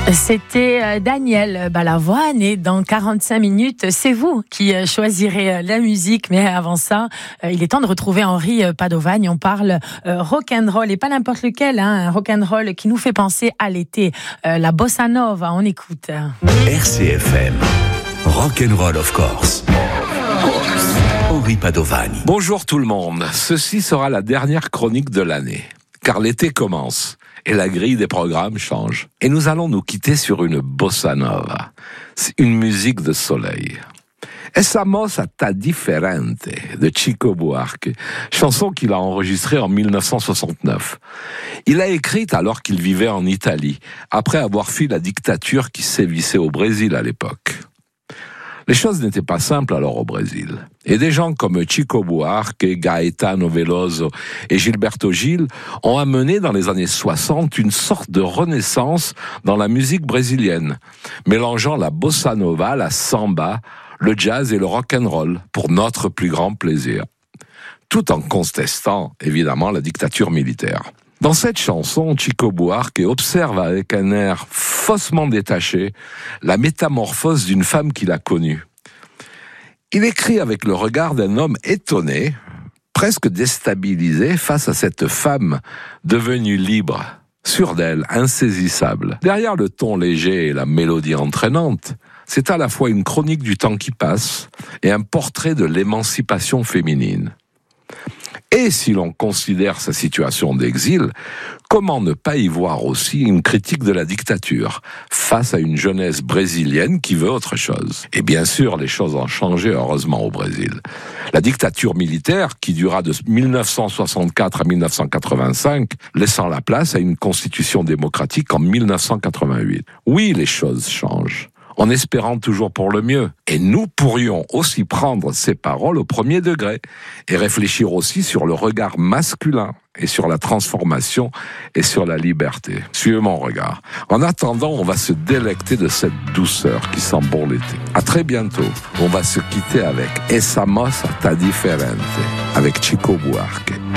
C'était Daniel Balavoine et dans 45 minutes, c'est vous qui choisirez la musique. Mais avant ça, il est temps de retrouver Henri Padovani. On parle rock'n'roll et pas n'importe lequel, un rock'n'roll qui nous fait penser à l'été. La bossa nova, on écoute. RCFM, rock'n'roll of course. Henri Padovani. Bonjour tout le monde, ceci sera la dernière chronique de l'année, car l'été commence. Et la grille des programmes change. Et nous allons nous quitter sur une bossa nova. C'est une musique de soleil. Essa mossa tá differente de Chico Buarque, chanson qu'il a enregistrée en 1969. Il l'a écrite alors qu'il vivait en Italie, après avoir fui la dictature qui sévissait au Brésil à l'époque. Les choses n'étaient pas simples alors au Brésil. Et des gens comme Chico Buarque, Gaetano Veloso et Gilberto Gil ont amené dans les années 60 une sorte de renaissance dans la musique brésilienne, mélangeant la bossa nova, la samba, le jazz et le rock'n'roll pour notre plus grand plaisir. Tout en contestant, évidemment, la dictature militaire. Dans cette chanson, Chico Buarque observe avec un air faussement détaché la métamorphose d'une femme qu'il a connue. Il écrit avec le regard d'un homme étonné, presque déstabilisé face à cette femme devenue libre, sûre d'elle, insaisissable. Derrière le ton léger et la mélodie entraînante, c'est à la fois une chronique du temps qui passe et un portrait de l'émancipation féminine. Et si l'on considère sa situation d'exil, comment ne pas y voir aussi une critique de la dictature face à une jeunesse brésilienne qui veut autre chose? Et bien sûr, les choses ont changé heureusement au Brésil. La dictature militaire, qui dura de 1964 à 1985, laissant la place à une constitution démocratique en 1988. Oui, les choses changent, en espérant toujours pour le mieux. Et nous pourrions aussi prendre ces paroles au premier degré et réfléchir aussi sur le regard masculin et sur la transformation et sur la liberté. Suivez mon regard. En attendant, on va se délecter de cette douceur qui sent bon l'été. À très bientôt. On va se quitter avec Essa mossa tá differente avec Chico Buarque.